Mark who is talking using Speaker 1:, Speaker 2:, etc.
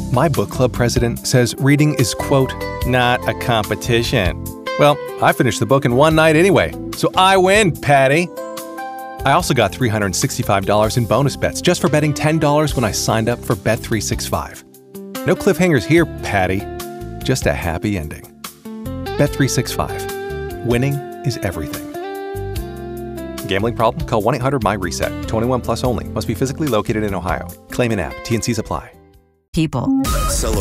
Speaker 1: My book club president says reading is, quote, not a competition. Well, I finished the book in one night anyway, so I win, Patty. I also got $365 in bonus bets just for betting $10 when I signed up for Bet365. No cliffhangers here, Patty. Just a happy ending. Bet365. Winning is everything. Gambling problem? Call 1-800-MY-RESET. 21 plus only. Must be physically located in Ohio. Claim in app. T&Cs apply.
Speaker 2: People.